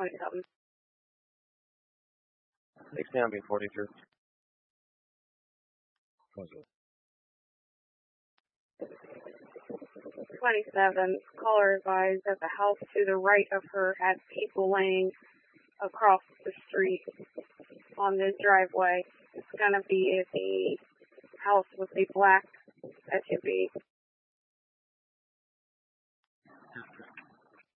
27. 16 on B42. 27. Caller advised that the house to the right of her had people laying across the street on this driveway. It's going to be the house with the black SUV.